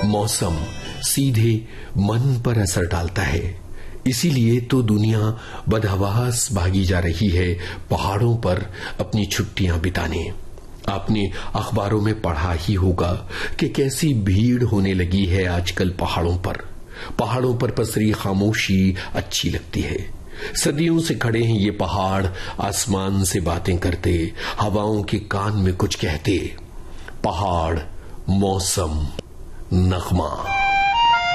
मौसम सीधे मन पर असर डालता है। इसीलिए तो दुनिया बदहवास भागी जा रही है पहाड़ों पर अपनी छुट्टियां बिताने। आपने अखबारों में पढ़ा ही होगा कि कैसी भीड़ होने लगी है आजकल पहाड़ों पर। पहाड़ों पर पसरी खामोशी अच्छी लगती है। सदियों से खड़े हैं ये पहाड़, आसमान से बातें करते, हवाओं के कान में कुछ कहते। पहाड़, मौसम, नगमा।